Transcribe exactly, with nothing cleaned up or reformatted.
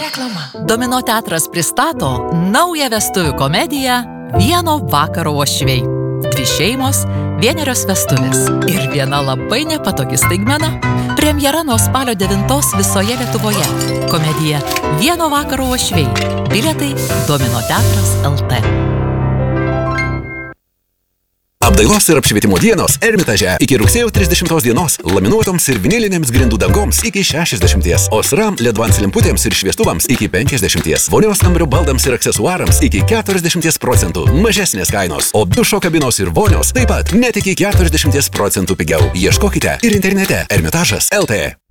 Reklama. Domino teatras pristato naują vestuvių komediją Vieno vakaro uošviai. Dvi šeimos, vienerios vestuvės ir viena labai nepatogi staigmena. Premjera nuo spalio devintos visoje Lietuvoje. Komedija Vieno vakaro uošviai. Bilietai Domino teatras L T. Apdailos ir apšvietimo dienos Ermitaže iki rugsėjo trisdešimtos dienos, laminuotoms ir vinilinėms grindų dangoms iki šešiasdešimties, Osram ledvans lemputėms ir šviestuvams iki penkiasdešimties, vonios kambario baldams ir aksesuarams iki keturiasdešimties procentų mažesnės kainos, o dušo kabinos ir vonios taip pat net iki keturiasdešimties procentų pigiau. Ieškokite ir internete Ermitažas L T.